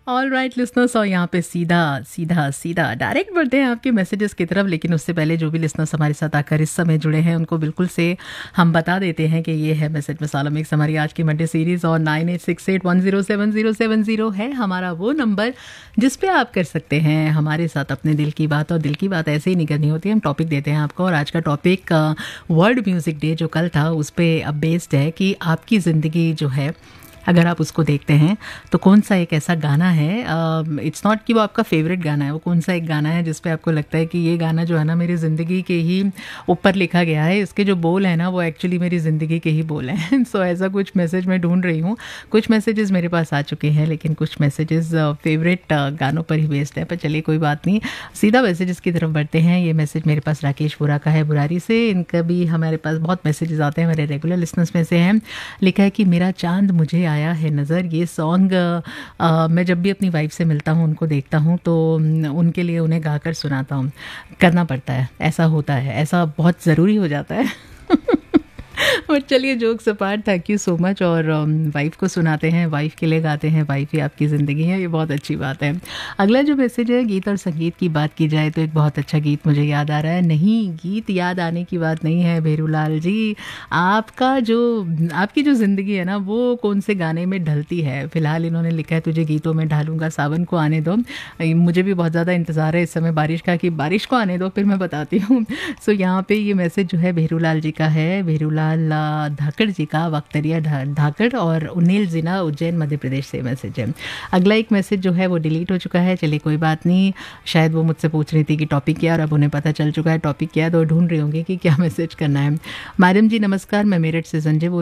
All right listeners, और यहाँ पे सीधा सीधा सीधा डायरेक्ट बढ़ते हैं आपके मैसेजेस की तरफ। लेकिन उससे पहले जो भी लिसनर्स हमारे साथ आकर इस समय जुड़े हैं उनको बिल्कुल से हम बता देते हैं कि ये है मैसेज मसाला मिक्स, हमारी आज की मंडे सीरीज़, और 9868107070 है हमारा वो नंबर जिस पे आप कर सकते हैं हमारे साथ अपने दिल की बात। और दिल की बात ऐसे ही नहीं करनी होती, हम टॉपिक देते हैं आपको। और आज का टॉपिक वर्ल्ड म्यूज़िक डे जो कल था उस पर अब बेस्ड है कि आपकी ज़िंदगी जो है अगर आप उसको देखते हैं तो कौन सा एक ऐसा गाना है, इट्स नॉट कि वो आपका फेवरेट गाना है, वो कौन सा एक गाना है जिस पे आपको लगता है कि ये गाना जो है ना मेरी ज़िंदगी के ही ऊपर लिखा गया है, इसके जो बोल हैं ना वो एक्चुअली मेरी ज़िंदगी के ही बोल हैं। सो ऐसा कुछ मैसेज मैं ढूंढ रही हूँ। कुछ मैसेजेस मेरे पास आ चुके हैं लेकिन कुछ मैसेजेस फेवरेट गानों पर ही बेस्ड है। पर चलिए कोई बात नहीं, सीधा मैसेजेस की तरफ बढ़ते हैं। ये मैसेज मेरे पास राकेश बुरा का है, बुरारी से। इनका भी हमारे पास बहुत मैसेजेस आते हैं, मेरे रेगुलर लिसनर्स में से हैं। लिखा है कि मेरा चांद मुझे आया है नज़र। ये सॉन्ग मैं जब भी अपनी वाइफ से मिलता हूँ, उनको देखता हूँ तो उनके लिए उन्हें गाकर सुनाता हूँ। करना पड़ता है, ऐसा होता है, ऐसा बहुत ज़रूरी हो जाता है। और चलिए jokes apart, thank you so much. और वाइफ को सुनाते हैं, वाइफ के लिए गाते हैं, वाइफ ही आपकी ज़िंदगी है, ये बहुत अच्छी बात है। अगला जो मैसेज है, गीत और संगीत की बात की जाए तो एक बहुत अच्छा गीत मुझे याद आ रहा है। नहीं, गीत याद आने की बात नहीं है भेरूलाल जी, आपकी जो ज़िंदगी है ना वो कौन से गाने में ढलती है। फ़िलहाल इन्होंने लिखा है तुझे गीतों में ढालूंगा, सावन को आने दो। मुझे भी बहुत ज़्यादा इंतज़ार है इस समय बारिश का, कि बारिश को आने दो फिर मैं बताती हूँ। सो यहाँ पे ये मैसेज जो है भेरूलाल जी का है, भेरूलाल धाकड़ जी का, वक्तरिया धाकड़, और उन्नील जिला उज्जैन मध्य प्रदेश से मैसेज है। अगला एक मैसेज जो है वो डिलीट हो चुका है, चलिए कोई बात नहीं। शायद वो मुझसे पूछ रही थी कि टॉपिक क्या, और अब उन्हें पता चल चुका है टॉपिक क्या, तो ढूंढ रही होंगी कि क्या मैसेज करना है। मैडम जी नमस्कार, मैं मेरठ से संजय